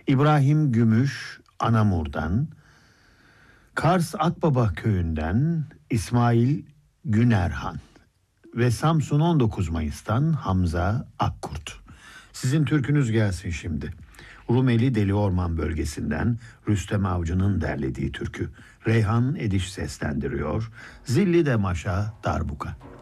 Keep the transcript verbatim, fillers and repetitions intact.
İbrahim Gümüş Anamur'dan, Kars Akbaba köyünden İsmail Günerhan ve Samsun on dokuz Mayıs'tan Hamza Akkurt. Sizin türkünüz gelsin şimdi. Rumeli Deli Orman bölgesinden Rüstem Avcı'nın derlediği türkü. Reyhan Ediş seslendiriyor. Zilli de Maşa Darbuka.